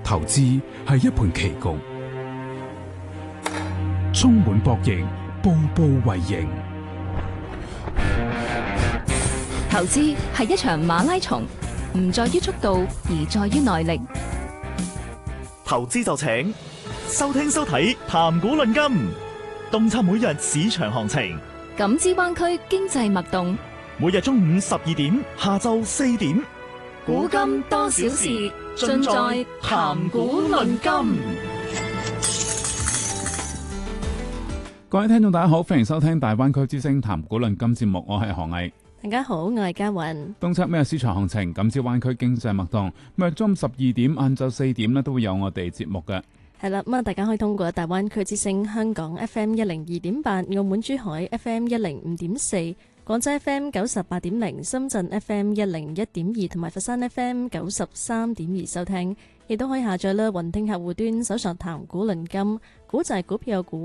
投資係一盤棋局，充滿博弈，步步為營。 投資係一場馬拉松，唔在於速度，而在於耐力。 投資就請收聽收睇談股論金，洞察每日市場行情， 感知灣區經濟脈動。 每日中午12點，下晝4點， 古今多少事，盡在談股論金。 各位聽眾大家好，歡迎收聽大灣區之聲談股論金節目，我係何毅。 大家好，我係嘉韻。 洞察咩市場行情，感知灣區經濟脈動。每日中午12點、晏晝4點咧，都會有我哋節目嘅。 係啦，咁啊，大家可以通過大灣區之聲香港 FM 102.8、澳門珠海 FM 105.4、廣州 FM 98.0、深圳 FM 101.2同埋佛山 FM 93.2收聽，亦都可以下載啦雲聽客戶端搜索談股論金，股就係股票嘅股。